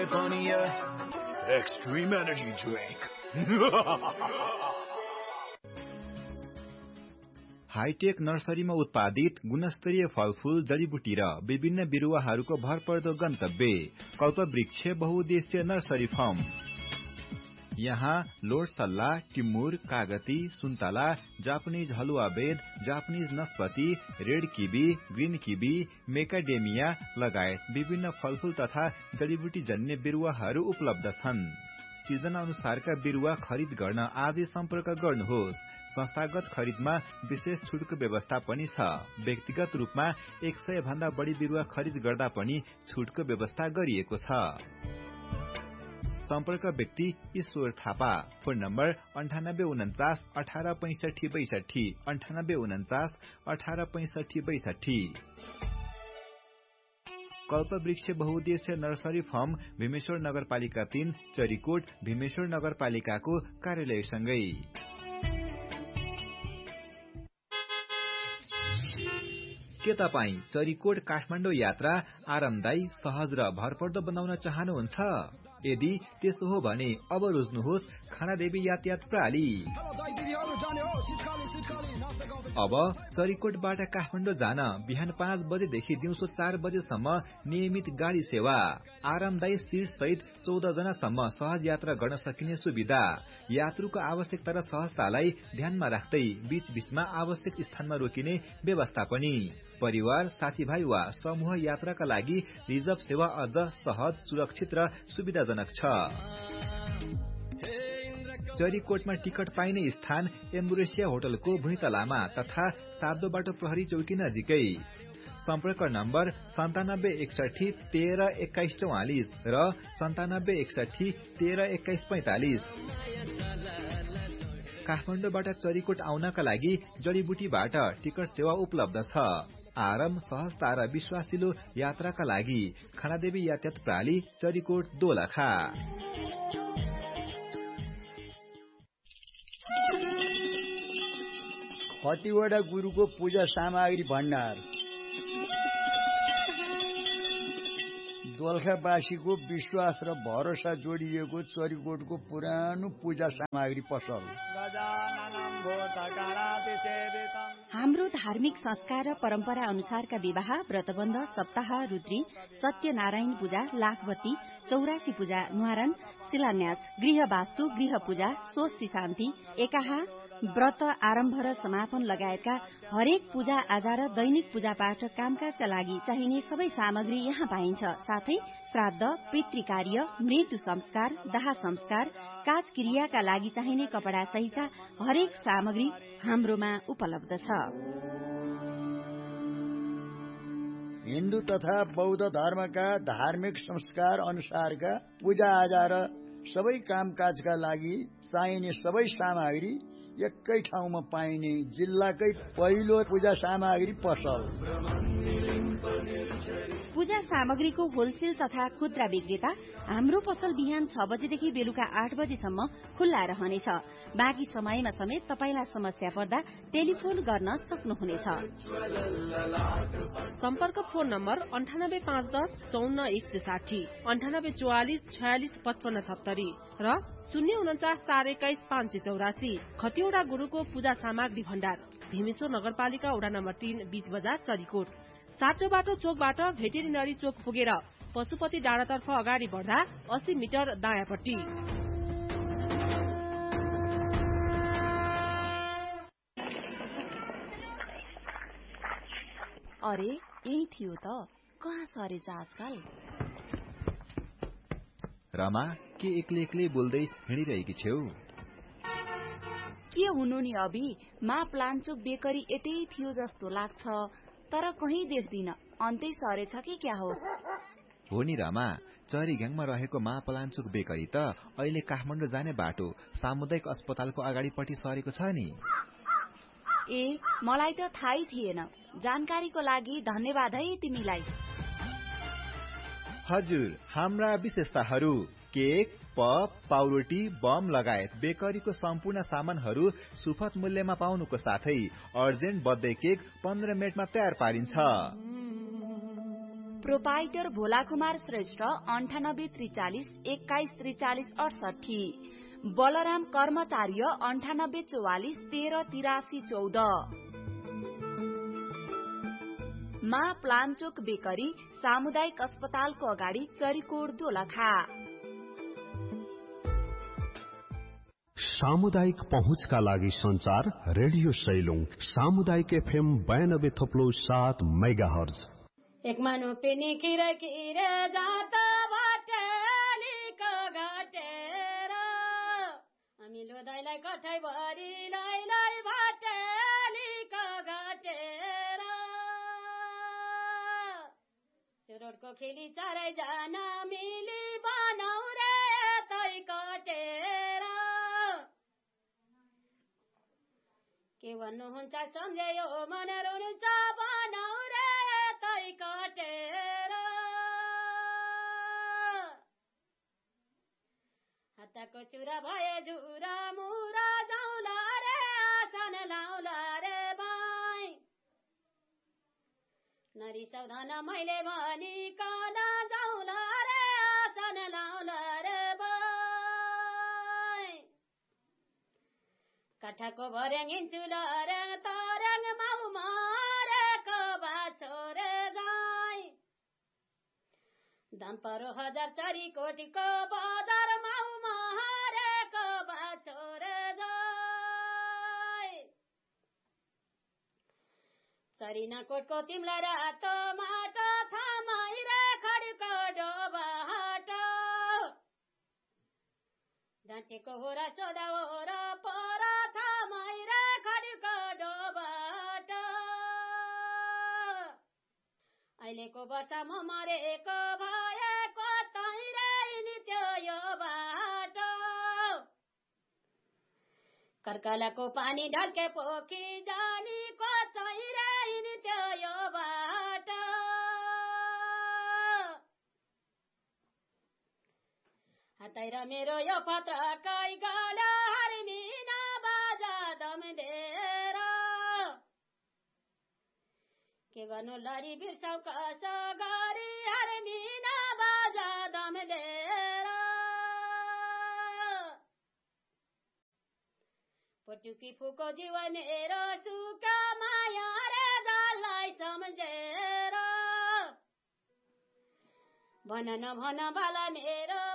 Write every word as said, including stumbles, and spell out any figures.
Extreme energy drink. Hi tech नर्सरीमा उत्पादित गुणस्तरीय फलफूल जडीबुटी र विभिन्न बिरुवाहरूको भरपर्दो गन्तव्य कल्पवृक्ष बहुउद्देश्य नर्सरी फर्म। यहाँ लोटसल्ला, टिमुर, कागती, सुन्तला, जापानिज हलुवा बेद, Japanese नस्पति, red kiwi, green kiwi, मेकाडेमिया लगायत विभिन्न फलफूल तथा जडीबुटी जन्य बिरुवाहरू उपलब्ध छन्। सिजन अनुसारका बिरुवा खरिद गर्न आजै सम्पर्क गर्नुहोस्। संस्थागत खरिदमा विशेष छुटको व्यवस्था पनि छ। व्यक्तिगत रूपमा एक सय भन्दा बढी बिरुवा खरिद गर्दा पनि छुटको व्यवस्था गरिएको छ। सम्पर्क व्यक्ति ईश्वर थापा। फोन नम्बर अन्ठानब्बे उन्चास अठार पैंसठी बैसठी अन्ठानब्बे उन्चास अठार पैंसठी बैसठी। कल्पवृक्ष बहुउद्देश्य नर्सरी फर्म भीमेश्वर नगरपालिका तीन चरीकोट भीमेश्वर नगरपालिकाको कार्यालयसँगै। के तपाईँ चरीकोट काठमाडौँ यात्रा आरामदायी, सहज र भरपर्दो बनाउन चाहनुहुन्छ? यदि त्यसो हो भने अब रोज्नुहोस् खानादेवी यातायात प्रणाली। अब चरीकोटबाट काठमाडौँ जान बिहान पाँच बजेदेखि दिउँसो चार बजेसम्म नियमित गाडी सेवा, आरामदायी सीट सहित चौध जनासम्म सहज यात्रा गर्न सकिने सुविधा, यात्रुको आवश्यकता र सहजतालाई ध्यानमा राख्दै बीच बीचमा आवश्यक स्थानमा रोकिने व्यवस्था पनि। परिवार, साथीभाइ वा समूह यात्राका लागि रिजर्भ सेवा अझ सहज, सुरक्षित र सुविधाजनक छ। चरीकोटमा टिकट पाइने स्थान एम्बुरेसिया होटलको भुइँतलामा तथा सातो बाटो प्रहरी चौकी नजिकै। सम्पर्क नम्बर सन्तानब्बे एकसठी तेह्र एक्काइस चौवालिस र सन्तानब्बे एकसठी तेह्र एक्काइस पैंतालिस। काठमाडौँबाट चरीकोट आउनका लागि जडीबुटीबाट टिकट सेवा उपलब्ध छ। आराम, सहजता र विश्वासिलो यात्राका लागि खानादेवी यातायात प्रणाली चरीकोट दोलखा। कतिवटा गुरुको पूजा सामग्री भण्डार। दोलखावासीको विश्वास र भरोसा जोडिएको चरीकोटको पुरानो पूजा सामग्री पसल। हाम्रो धार्मिक संस्कार र परम्परा अनुसारका विवाह, व्रतबन्ध, सप्ताह, रुद्री, सत्यनारायण पूजा, लाखबत्ती, चौरासी पूजा, न्वारन, शिलान्यास, गृह वास्तु, गृह पूजा, स्वस्ति शान्ति, एकाहा, व्रत आरम्भ र समापन लगायतका हरेक पूजा आजा र दैनिक पूजा पाठ कामकाजका लागि चाहिने सबै सामग्री यहाँ पाइन्छ। साथै श्राद्ध, पितृकार्य, मृत्यु संस्कार, दाह संस्कार, काज क्रियाका लागि चाहिने कपडा सहितका हरेक सामग्री हाम्रोमा उपलब्ध छ। हिन्दू तथा बौद्ध धर्मका धार्मिक संस्कार अनुसारका पूजा आजा र सबै कामकाजका लागि चाहिने सबै सामग्री एकै ठाउँमा पाइने जिल्लाकै पहिलो पूजा सामग्री पसल। पूजा सामग्रीको होलसेल तथा खुद्रा विक्रेता हाम्रो पसल बिहान छ बजेदेखि बेलुका आठ बजेसम्म खुल्ला रहनेछ। बाँकी समयमा समेत तपाईलाई समस्या पर्दा टेलिफोन गर्न सक्नुहुनेछ। सम्पर्क फोन नम्बर अन्ठानब्बे पाँच दस चौन्न एक सय साठी अन्ठानब्बे चौवालिस छयालिस पचपन्न सत्तरी र शून्य उन्चास चार एक्काइस पाँच सय चौरासी। खतिवड़ा गुरुको पूजा सामग्री भण्डार, भीमेश्वर नगरपालिका वडा नम्बर तीन, बीच बजार, चरीकोट। सातो बाटो चोकबाट भेटेरिनरी चोक पुगेर पशुपति डाँडातर्फ अगाडि बढ्दा अस्सी मिटर दायाँपट्टि। अरे यही थियो त, कहाँ सरेछ आजकल? रमा, के एक्लै एक्लै बोल्दै हिँडिरहेकी छेउ? के हुनु नि अभी, मा प्लान्चोक बेकरी यतै थियो जस्तो लाग्छ, तर कहीँ देख्दिन। अन्तै सरेछ कि क्या हो? हो नि रमा, चरीघ्याङमा रहेको मा प्लान्चोक बेकरी त अहिले काठमाडौँ जाने बाटो सामुदायिक अस्पतालको अगाडिपट्टि सरेको छ नि। ए, मलाई त थाहै थिएन। जानकारीको लागि धन्यवाद है तिमीलाई। हजुर, हाम्रा विशेषताहरू केक, पप, पाउरोटी, बम लगायत बेकरीको सम्पूर्ण सामानहरू सुपथ मूल्यमा पाउनुको साथै अर्जेन्ट बर्थडे केक पन्ध्र मिनटमा तयार पारिन्छ। प्रोपाइटर भोलाकुमार श्रेष्ठ अन्ठानब्बे त्रिचालिस एक्काइस त्रिचालिस अडसठी। बलराम कर्मचार्य अन्ठानब्बे चौवालिस तेह्र तिरासी चौध। मा प्लान्चोक बेकरी सामुदायिक अस्पतालको अगाडि चरीकोट दोलखा। सामुदायिक पहुँचका लागि संचार रेडियो सैलुङ सामुदायिक एफएम बयानब्बे थप्लो सात मेगा हर्ज। एक मानु पिनी किर किर जाता बाटेलिक घटेर अमिलो दाइलाई कठै भरि लाई लाई बाटेलिक घटेर चुरोटको खेली चारै जना मिली बनाउ रे तै कटेर के भन्नुहुन्छ सम्झेयो मन रुन्छ बनाउ रे तै कटेर हातको चुरा भए झुरा मुरा जाउला रे आसन लाउला रे बाई नरी सावधान मैले भनी काना जाउला रे आसन लाउला रे बाई काठाको भर्याङ हिँड्छु रे तरङ माउ मारेको बाछो रे गाई दाम परो हजार चारी कोटीको बजार माउ मारेको बाछो रे गाई चरिना कोटको तिमीलाई रातो माटो थामाइ रे खडको डोबाटो डाँटेको हो र सोधा हो र पर थामाइ रे खडको डोबाटो अहिलेको वर्षमा मरेको भएको तै रे नि त्यो यो बाटो कर्कलाको पानी ढल्के पोखी जानीको चाहिँ रे नि त्यो यो बाटो हातै र मेरो यो पत्रकै गला हरमिना बाजा दम दिएर के गर्नु लरी बिर्साउ कसो गरी हरमिना बाजा दम दिएर पटुकी फुको जीव मेरो सुका माया रे जसलाई सम्झेर भन न भन बाला मेरो